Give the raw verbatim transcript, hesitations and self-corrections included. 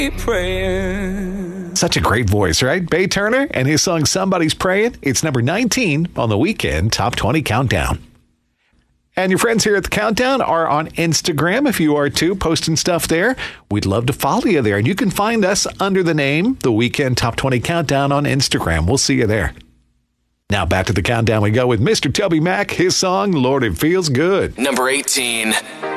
Praying. Such a great voice, right? Bay Turner and his song Somebody's Praying. It's number nineteen on the Weekend Top twenty Countdown. And your friends here at the Countdown are on Instagram. If you are too, posting stuff there, we'd love to follow you there. And you can find us under the name The Weekend Top twenty Countdown on Instagram. We'll see you there. Now back to the Countdown we go with Mister Toby Mac, his song, Lord, It Feels Good. Number eighteen.